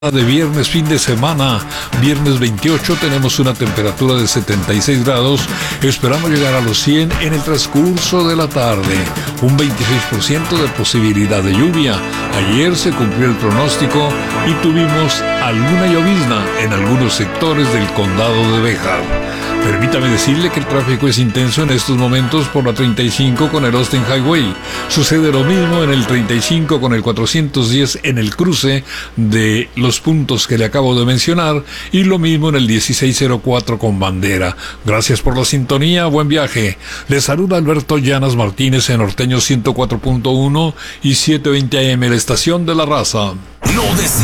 De viernes, fin de semana, viernes 28, tenemos una temperatura de 76 grados, esperamos llegar a los 100 en el transcurso de la tarde, un 26% de posibilidad de lluvia. Ayer se cumplió el pronóstico y tuvimos alguna llovizna en algunos sectores del condado de Béjar. Permítame decirle que el tráfico es intenso en estos momentos por la 35 con el Austin Highway. Sucede lo mismo en el 35 con el 410 en el cruce de los puntos que le acabo de mencionar y lo mismo en el 1604 con Bandera. Gracias por la sintonía, buen viaje. Le saluda Alberto Llanas Martínez en Norteño 104.1 y 720 AM, la estación de la raza.